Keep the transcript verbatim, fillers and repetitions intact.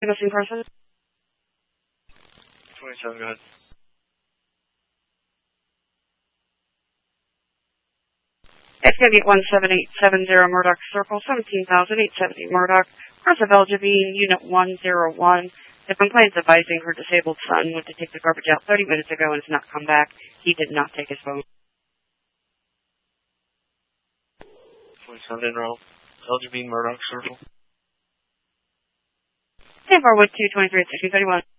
missing person? twenty-seven, go ahead. It's going to be one seven eight seven zero Murdoch Circle, seventeen thousand eight hundred seventy Murdoch, Cross of Belgevine, Unit one zero one. The complaint's advising her disabled son went to take the garbage out thirty minutes ago and has not come back. He did not take his phone. twenty-seven in row. Belgevine, Murdoch Circle. ten four one two twenty-three at sixteen thirty-one.